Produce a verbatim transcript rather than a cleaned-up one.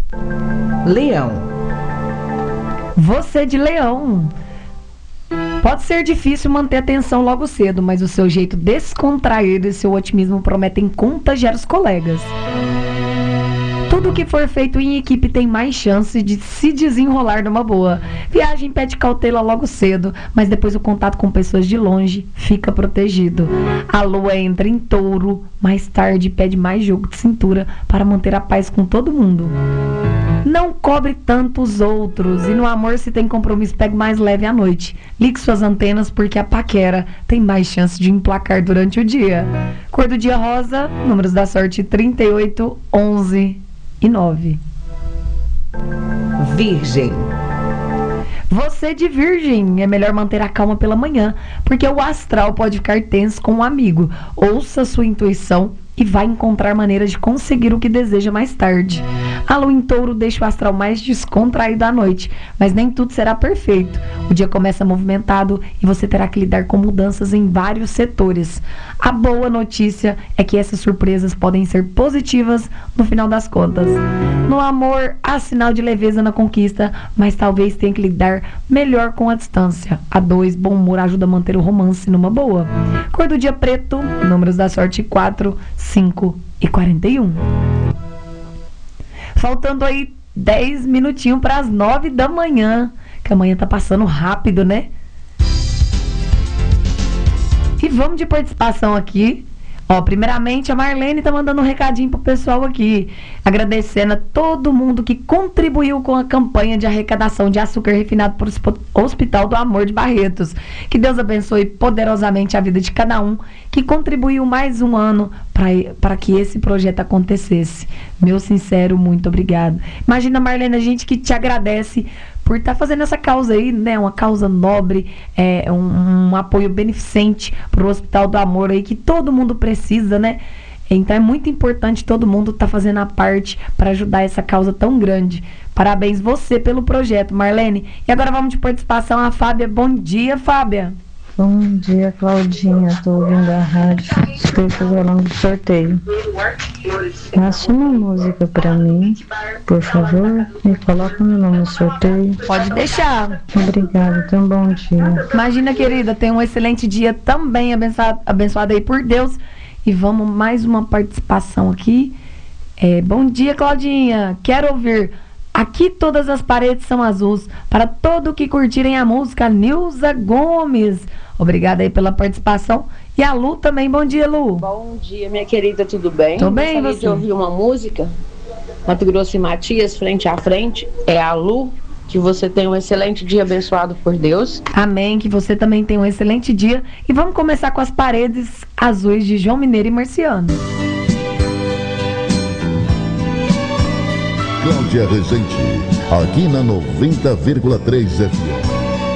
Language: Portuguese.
Leão. Você de Leão. Pode ser difícil manter a atenção logo cedo, mas o seu jeito descontraído e seu otimismo prometem contagiar os colegas. Tudo que for feito em equipe tem mais chance de se desenrolar numa boa. Viagem pede cautela logo cedo, mas depois o contato com pessoas de longe fica protegido. A lua entra em touro, mais tarde pede mais jogo de cintura para manter a paz com todo mundo. Não cobre tanto os outros e no amor, se tem compromisso, pegue mais leve à noite. Ligue suas antenas porque a paquera tem mais chance de emplacar durante o dia. Cor do dia rosa, números da sorte trinta e oito, onze e nove. Virgem. Você de Virgem, é melhor manter a calma pela manhã, porque o astral pode ficar tenso com um amigo. Ouça sua intuição e vai encontrar maneiras de conseguir o que deseja mais tarde. A lua em touro deixa o astral mais descontraído à noite, mas nem tudo será perfeito. O dia começa movimentado e você terá que lidar com mudanças em vários setores. A boa notícia é que essas surpresas podem ser positivas no final das contas. No amor, há sinal de leveza na conquista, mas talvez tenha que lidar melhor com a distância. A dois, bom humor ajuda a manter o romance numa boa. Cor do dia preto, números da sorte quatro, cinco e quarenta e um. Faltando aí dez minutinhos para as nove da manhã, que amanhã tá passando rápido, né? E vamos de participação aqui. Ó, primeiramente a Marlene tá mandando um recadinho pro pessoal aqui, agradecendo a todo mundo que contribuiu com a campanha de arrecadação de açúcar refinado para o Hospital do Amor de Barretos. Que Deus abençoe poderosamente a vida de cada um que contribuiu mais um ano para que esse projeto acontecesse. Meu sincero muito obrigado. Imagina, Marlene, a gente que te agradece por estar tá fazendo essa causa aí, né? Uma causa nobre, é, um, um apoio beneficente para o Hospital do Amor aí, que todo mundo precisa, né? Então é muito importante todo mundo estar tá fazendo a parte para ajudar essa causa tão grande. Parabéns você pelo projeto, Marlene. E agora vamos de participação a Fábia. Bom dia, Fábia. Bom dia, Claudinha. Estou ouvindo a rádio. Estou falando do sorteio. Faça uma música para mim, por favor. E coloca meu nome no sorteio. Pode deixar. Obrigada. Tenha um bom dia. Imagina, querida. Tenha um excelente dia também, abençoado, abençoado aí por Deus. E vamos mais uma participação aqui. É, bom dia, Claudinha. Quero ouvir Aqui Todas as Paredes São Azuis. Para todo que curtirem a música, Nilza Gomes. Obrigada aí pela participação. E a Lu também. Bom dia, Lu. Bom dia, minha querida, tudo bem? Tô bem, você? Eu ouvi uma música, Mato Grosso e Matias, Frente a Frente. É a Lu. Que você tenha um excelente dia abençoado por Deus. Amém, que você também tenha um excelente dia. E vamos começar com as Paredes Azuis de João Mineiro e Marciano. Cláudia Rezende, aqui na noventa vírgula três F M.